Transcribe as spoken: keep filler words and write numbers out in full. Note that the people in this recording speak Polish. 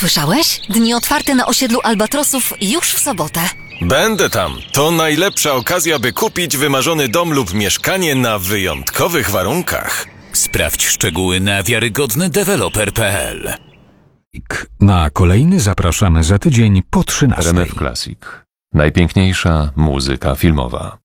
Słyszałeś? Dni otwarte na osiedlu Albatrosów już w sobotę. Będę tam. To najlepsza okazja, by kupić wymarzony dom lub mieszkanie na wyjątkowych warunkach. Sprawdź szczegóły na wiarygodny deweloper kropka p l. Na kolejny zapraszamy za tydzień po trzynastej. R M F Classic. Najpiękniejsza muzyka filmowa.